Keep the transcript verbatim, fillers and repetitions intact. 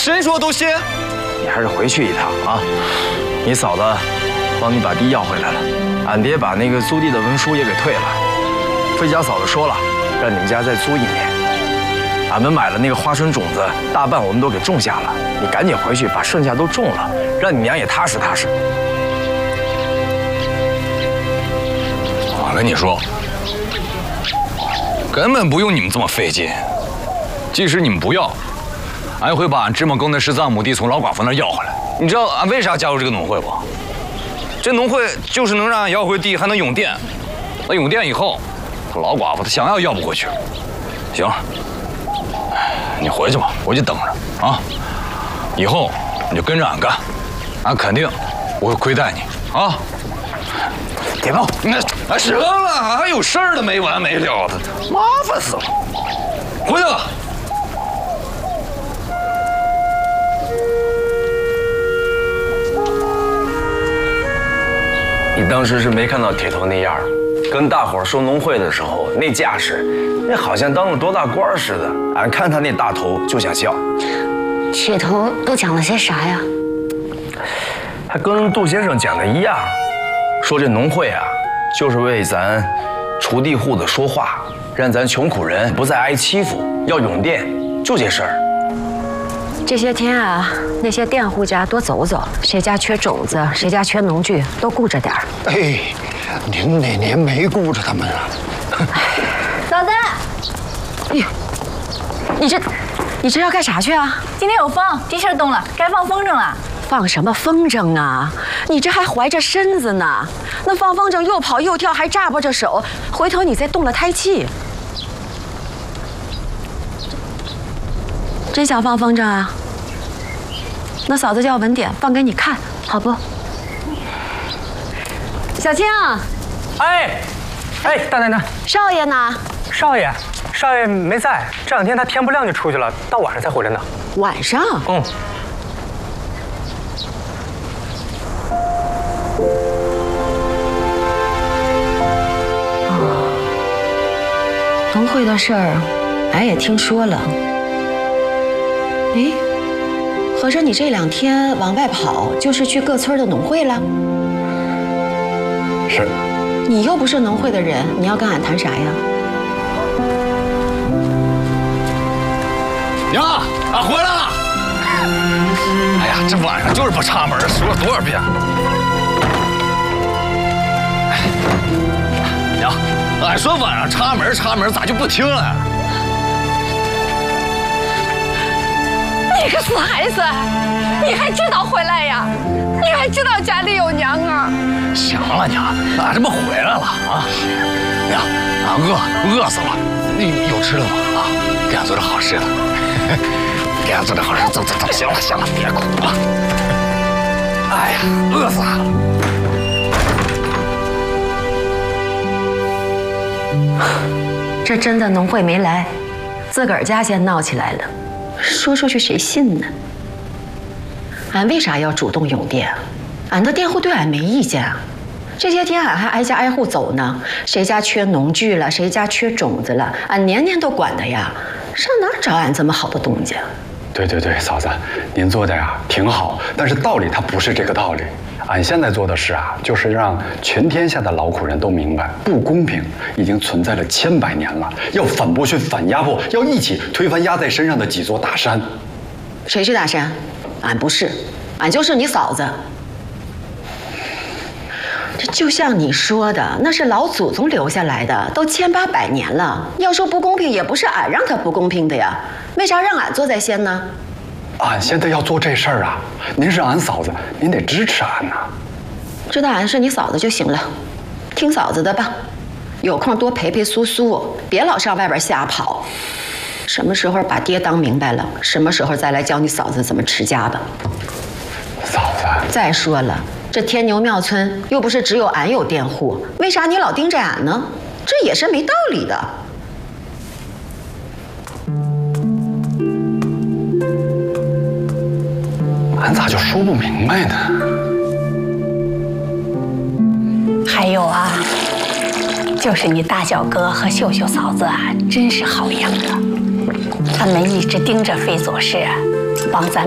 谁说都信？你还是回去一趟啊！你嫂子帮你把地要回来了，俺爹把那个租地的文书也给退了。费家嫂子说了，让你们家再租一年。俺们买了那个花生种子，大半我们都给种下了。你赶紧回去把剩下都种了，让你娘也踏实踏实。 我跟你说，根本不用你们这么费劲。即使你们不要，俺也会把俺这么耕的十三亩地从老寡妇那儿要回来。你知道俺为啥加入这个农会不？这农会就是能让俺要回地，还能用电。那用电以后，他老寡妇他想要要不回去。行了，你回去吧，回去等着啊。以后你就跟着俺干，俺肯定不会亏待你啊。别闹！那哎，行了，还有事儿的没完没了的，麻烦死了。回去吧。 你当时是没看到铁头那样，跟大伙儿说农会的时候那架势，那好像当了多大官似的。俺看他那大头就想笑。 铁头都讲了些啥呀？ 他跟杜先生讲的一样，说这农会啊，就是为咱锄地户的说话，让咱穷苦人不再挨欺负，要永电，就这事儿。 这些天啊，那些佃户家多走走，谁家缺种子，谁家缺农具，都顾着点儿。 哎，您哪年没顾着他们啊？ 嫂子，哎呦，你这，你这要干啥去啊？ 今天有风，地气动了，该放风筝了。 放什么风筝啊？你这还怀着身子呢，那放风筝又跑又跳，还扎巴着手，回头你再动了胎气。真想放风筝啊？那嫂子叫文典放给你看，好不？小青， 哎，哎，大奶奶， 少爷呢？ 少爷，少爷没在，这两天他天不亮就出去了，到晚上才回来呢。 晚上？ 嗯。 哦，农会的事儿，俺也听说了。哎，合着你这两天往外跑，就是去各村的农会了？ 是。 你又不是农会的人，你要跟俺谈啥呀？ 娘，俺回来了。哎呀，这晚上就是不插门，说了多少遍。娘，俺说晚上插门插门，咋就不听了？ 你个死孩子，你还知道回来呀？你还知道家里有娘啊？ 行了，娘，俺这不回来了啊！娘，俺饿饿死了，你有吃的吗？啊，给俺做点好吃的，给俺做点好吃的，走走走，行了行了，别哭了。哎呀，饿死俺了！这真的农会没来，自个儿家先闹起来了。说出去谁信呢？俺为啥要主动涌电？俺的佃户对俺没意见啊。这些天俺还挨家挨户走呢，谁家缺农具了，谁家缺种子了，俺年年都管的呀。上哪找俺这么好的东家？ 对对对，嫂子，您做的呀挺好，但是道理它不是这个道理。俺现在做的事啊，就是让全天下的劳苦人都明白，不公平已经存在了千百年了，要反剥削、反压迫，要一起推翻压在身上的几座大山。 谁是大山？俺不是，俺就是你嫂子。这就像你说的，那是老祖宗留下来的，都千八百年了。要说不公平，也不是俺让他不公平的呀，为啥让俺做在先呢？ 俺现在要做这事儿啊，您是俺嫂子，您得支持俺呐。 知道俺是你嫂子就行了，听嫂子的吧。有空多陪陪苏苏，别老上外边瞎跑。什么时候把爹当明白了，什么时候再来教你嫂子怎么持家吧。 嫂子， 再说了，这天牛庙村又不是只有俺有佃户，为啥你老盯着俺呢？这也是没道理的。 俺咋就说不明白呢？ 还有啊，就是你大脚哥和秀秀嫂子啊，真是好样的，他们一直盯着费左氏，帮咱